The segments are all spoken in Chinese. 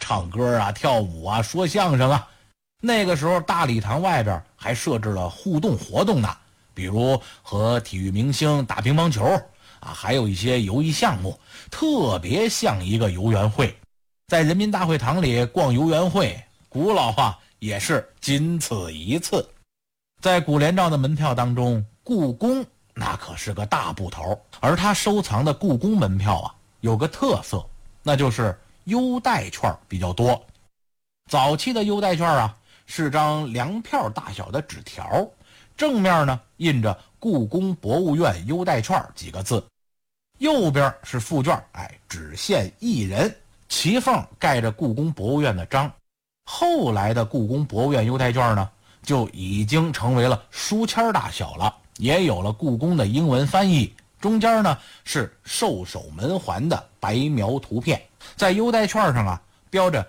唱歌啊、跳舞啊、说相声啊。那个时候大礼堂外边还设置了互动活动呢，比如和体育明星打乒乓球啊，还有一些游艺项目，特别像一个游园会。在人民大会堂里逛游园会，古老啊也是仅此一次。在古联照的门票当中，故宫那可是个大部头，而他收藏的故宫门票啊有个特色，那就是优待券比较多。早期的优待券啊是张粮票大小的纸条，正面呢印着故宫博物院优待券几个字，右边是附卷，只限1人，其缝盖着故宫博物院的章。后来的故宫博物院优待券呢就已经成为了书签大小了，也有了故宫的英文翻译，中间呢是兽首门环的白描图片，在优待券上啊标着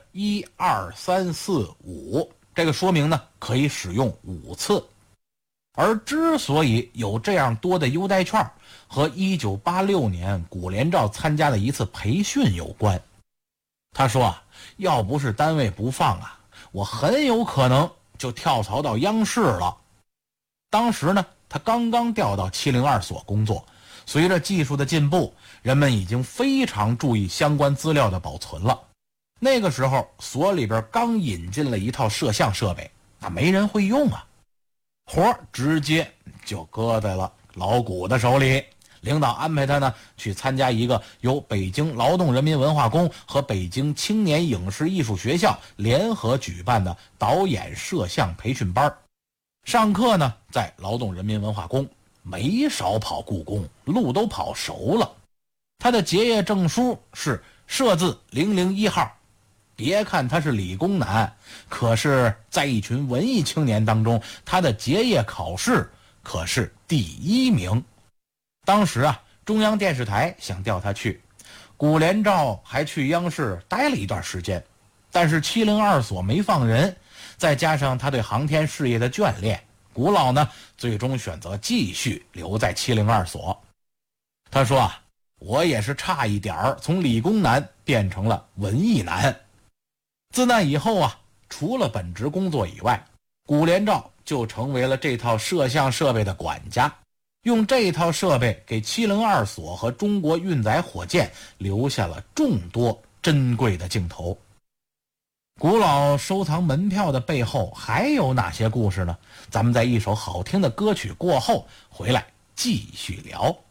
1、2、3、4、5，这个说明呢可以使用5次。而之所以有这样多的优待券，和1986年古联照参加的一次培训有关。他说啊，要不是单位不放啊，我很有可能就跳槽到央视了。当时呢他刚刚调到702所工作，随着技术的进步，人们已经非常注意相关资料的保存了。那个时候所里边刚引进了一套摄像设备，那没人会用啊，活直接就搁在了老古的手里。领导安排他呢去参加一个由北京劳动人民文化宫和北京青年影视艺术学校联合举办的导演摄像培训班。上课呢在劳动人民文化宫，没少跑故宫，路都跑熟了。他的结业证书是摄字001号。别看他是理工男，可是在一群文艺青年当中，他的结业考试可是第1名。当时啊，中央电视台想调他去，古联照还去央视待了一段时间，但是702所没放人，再加上他对航天事业的眷恋，古老呢最终选择继续留在702所。他说啊，我也是差一点从理工男变成了文艺男。自那以后啊，除了本职工作以外，古联照就成为了这套摄像设备的管家，用这套设备给702所和中国运载火箭留下了众多珍贵的镜头。古老收藏门票的背后还有哪些故事呢？咱们在一首好听的歌曲过后回来继续聊。